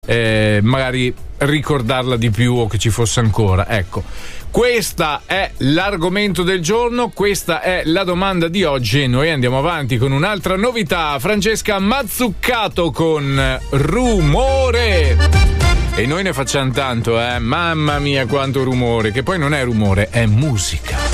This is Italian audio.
magari ricordarla di più o che ci fosse ancora. Ecco, questa è l'argomento del giorno, questa è la domanda di oggi e noi andiamo avanti con un'altra novità. Francesca Mazzuccato con Rumore. E noi ne facciamo tanto, mamma mia quanto rumore, che poi non è rumore, è musica.